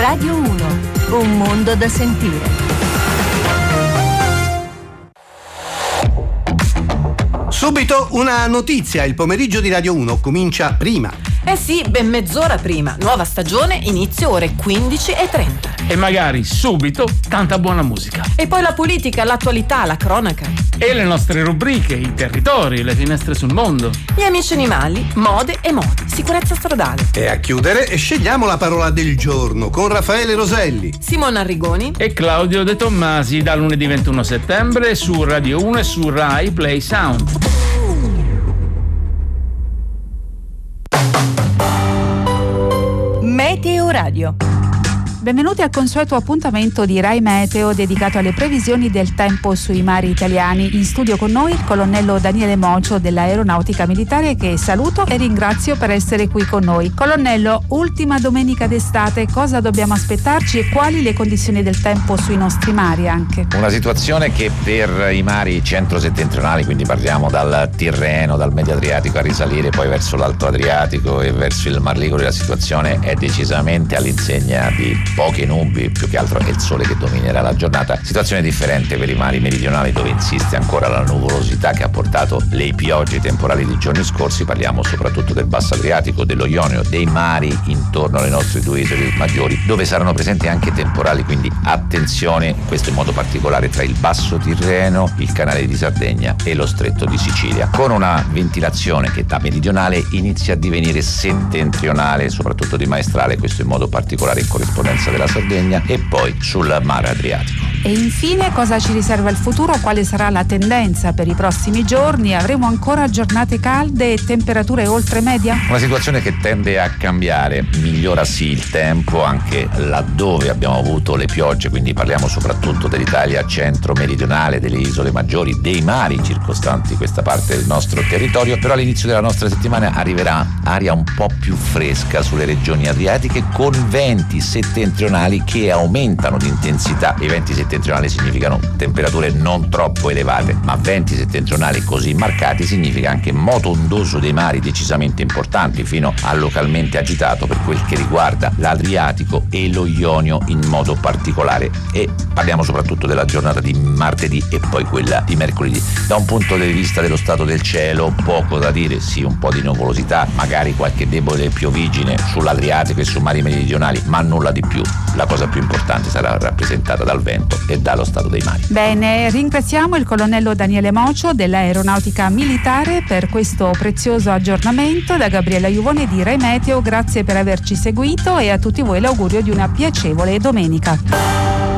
Radio 1, un mondo da sentire. Subito una notizia, il pomeriggio di Radio 1 comincia prima. Eh sì, ben mezz'ora prima. Nuova stagione, inizio ore 15:30. E magari subito tanta buona musica. E poi la politica, l'attualità, la cronaca. E le nostre rubriche, i territori, le finestre sul mondo. Gli amici animali, mode e modi, sicurezza stradale. E a chiudere scegliamo la parola del giorno con Raffaele Roselli, Simona Arrigoni E Claudio De Tommasi da lunedì 21 settembre su Radio 1 e su Rai Play Sound. Meteo Radio. Benvenuti al consueto appuntamento di Rai Meteo dedicato alle previsioni del tempo sui mari italiani. In studio con noi il colonnello Daniele Mocio dell'Aeronautica Militare, che saluto e ringrazio per essere qui con noi. Colonnello, ultima domenica d'estate, cosa dobbiamo aspettarci e quali le condizioni del tempo sui nostri mari anche? Una situazione che per i mari centro-settentrionali, quindi parliamo dal Tirreno, dal Medio Adriatico a risalire poi verso l'Alto Adriatico e verso il Mar Ligure, la situazione è decisamente all'insegna di poche nubi, più che altro è il sole che dominerà la giornata. Situazione differente per i mari meridionali, dove insiste ancora la nuvolosità che ha portato le piogge temporali dei giorni scorsi. Parliamo soprattutto del Basso Adriatico, dello Ionio, dei mari intorno alle nostre due isole maggiori, dove saranno presenti anche temporali, quindi attenzione, questo in modo particolare tra il Basso Tirreno, il Canale di Sardegna e lo Stretto di Sicilia, con una ventilazione che da meridionale inizia a divenire settentrionale, soprattutto di maestrale, questo in modo particolare in corrispondenza della Sardegna e poi sul mare Adriatico. E infine cosa ci riserva il futuro? Quale sarà la tendenza per i prossimi giorni? Avremo ancora giornate calde e temperature oltre media? Una situazione che tende a cambiare, migliora sì il tempo anche laddove abbiamo avuto le piogge, quindi parliamo soprattutto dell'Italia centro-meridionale, delle isole maggiori, dei mari circostanti questa parte del nostro territorio, però all'inizio della nostra settimana arriverà aria un po' più fresca sulle regioni adriatiche, con venti settentrionali che aumentano di intensità. I venti settentrionali significano temperature non troppo elevate, ma venti settentrionali così marcati significa anche moto ondoso dei mari decisamente importanti, fino a localmente agitato per quel che riguarda l'Adriatico e lo Ionio in modo particolare. E parliamo soprattutto della giornata di martedì e poi quella di mercoledì. Da un punto di vista dello stato del cielo, poco da dire, sì, un po' di nuvolosità, magari qualche debole piovigine sull'Adriatico e su mari meridionali, ma nulla di più. La cosa più importante sarà rappresentata dal vento e dallo stato dei mari. Bene, ringraziamo il colonnello Daniele Mocio dell'Aeronautica Militare per questo prezioso aggiornamento. Da Gabriella Iuvone di Rai Meteo, grazie per averci seguito e a tutti voi l'augurio di una piacevole domenica.